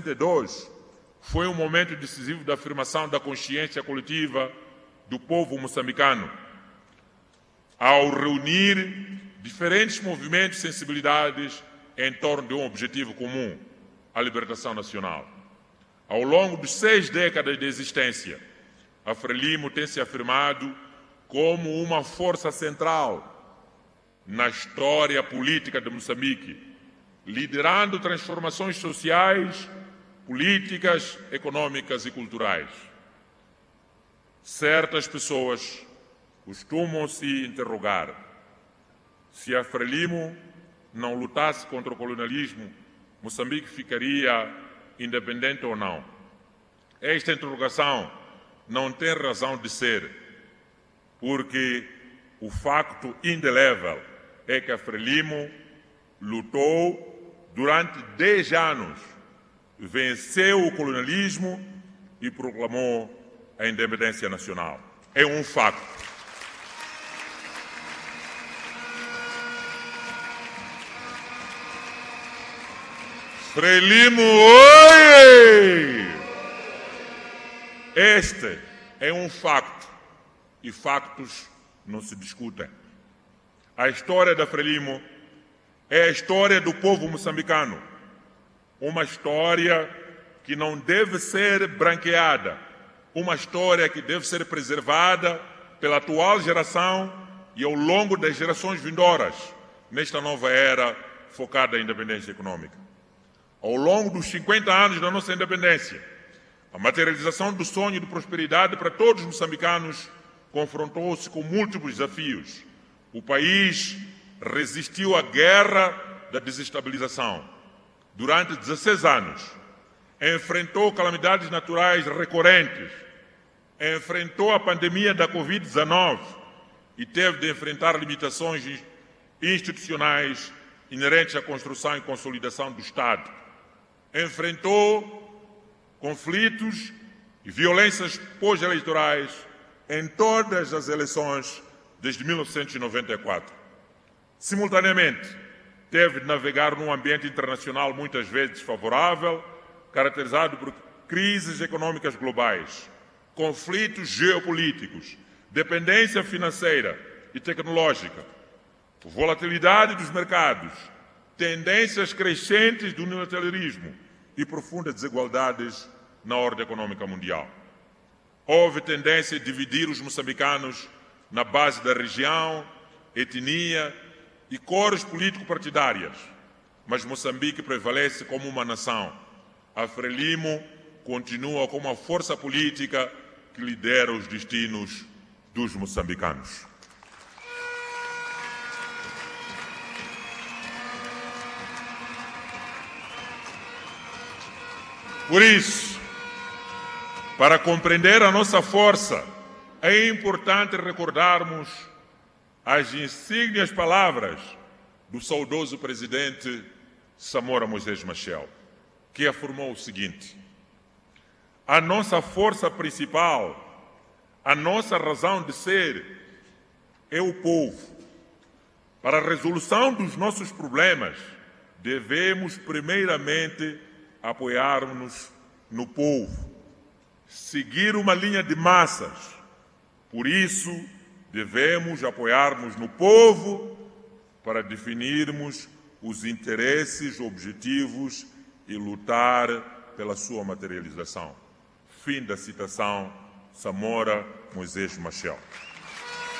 1972 foi um momento decisivo da afirmação da consciência coletiva do povo moçambicano, ao reunir diferentes movimentos e sensibilidades em torno de um objetivo comum, a libertação nacional. Ao longo de 6 décadas de existência, a Frelimo tem se afirmado como uma força central na história política de Moçambique, liderando transformações sociais, políticas, econômicas e culturais. Certas pessoas costumam se interrogar se a Frelimo não lutasse contra o colonialismo, Moçambique ficaria independente ou não. Esta interrogação não tem razão de ser, porque o facto indelével é que a Frelimo lutou durante 10 anos, venceu o colonialismo e proclamou a independência nacional. É um facto. Frelimo, oi! Este é um facto e factos não se discutem. A história da Frelimo é a história do povo moçambicano, uma história que não deve ser branqueada, uma história que deve ser preservada pela atual geração e ao longo das gerações vindouras, nesta nova era focada em independência econômica. Ao longo dos 50 anos da nossa independência, a materialização do sonho de prosperidade para todos os moçambicanos confrontou-se com múltiplos desafios. O país resistiu à guerra da desestabilização. Durante 16 anos, enfrentou calamidades naturais recorrentes, enfrentou a pandemia da Covid-19 e teve de enfrentar limitações institucionais inerentes à construção e consolidação do Estado. Enfrentou conflitos e violências pós-eleitorais em todas as eleições desde 1994. Simultaneamente, teve de navegar num ambiente internacional muitas vezes desfavorável, caracterizado por crises econômicas globais, conflitos geopolíticos, dependência financeira e tecnológica, volatilidade dos mercados, tendências crescentes do unilateralismo e profundas desigualdades na ordem econômica mundial. Houve tendência a dividir os moçambicanos na base da região, etnia e cores político-partidárias, mas Moçambique prevalece como uma nação. A Frelimo continua como uma força política que lidera os destinos dos moçambicanos. Por isso, para compreender a nossa força, é importante recordarmos as insígnias palavras do saudoso presidente Samora Moisés Machel, que afirmou o seguinte: a nossa força principal, a nossa razão de ser é o povo. Para a resolução dos nossos problemas, devemos primeiramente apoiarmos no povo, seguir uma linha de massas. Por isso, devemos apoiar-nos no povo para definirmos os interesses, objetivos e lutar pela sua materialização. Fim da citação, Samora Moisés Machel.